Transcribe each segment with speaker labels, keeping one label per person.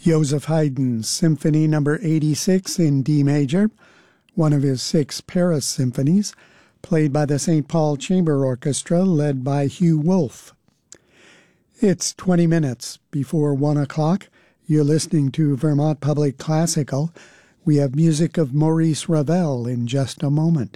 Speaker 1: Joseph Haydn's Symphony No. 86 in D major, one of his 6 Paris symphonies, played by the St. Paul Chamber Orchestra led by Hugh Wolf. It's 20 minutes before 1 o'clock. You're listening to Vermont Public Classical. We have music of Maurice Ravel in just a moment.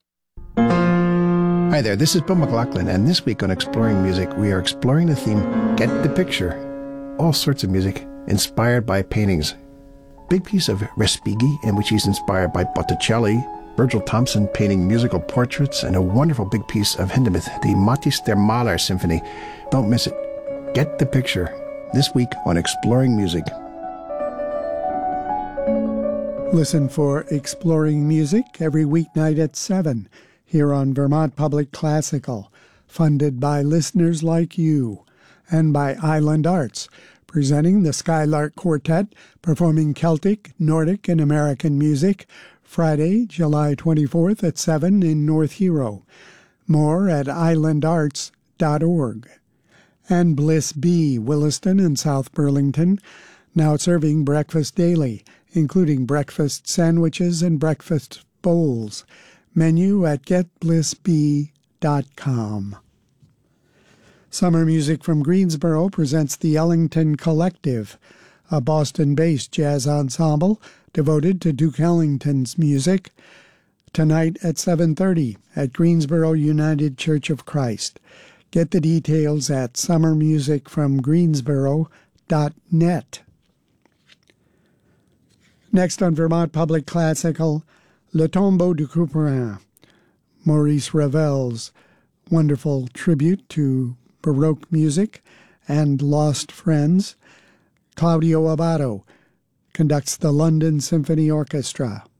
Speaker 2: Hi there, this is Bill McLaughlin, and this week on Exploring Music, we are exploring the theme, Get the Picture. All sorts of music inspired by paintings. Big piece of Respighi, in which he's inspired by Botticelli, Virgil Thomson painting musical portraits, and a wonderful big piece of Hindemith, the Matthäus der Maler Symphony. Don't miss it. Get the Picture. This week on Exploring Music.
Speaker 1: Listen for Exploring Music every weeknight at 7 here on Vermont Public Classical, funded by listeners like you, and by Island Arts, presenting the Skylark Quartet, performing Celtic, Nordic, and American music, Friday, July 24th at 7 in North Hero. More at islandarts.org. And Bliss B, Williston and South Burlington, now serving breakfast daily, including breakfast sandwiches and breakfast bowls. Menu at getblissb.com. Summer Music from Greensboro presents the Ellington Collective, a Boston-based jazz ensemble devoted to Duke Ellington's music, tonight at 7:30 at Greensboro United Church of Christ. Get the details at summermusicfromgreensboro.net. Next on Vermont Public Classical, Le Tombeau de Couperin, Maurice Ravel's wonderful tribute to Baroque music and lost friends. Claudio Abbado conducts the London Symphony Orchestra.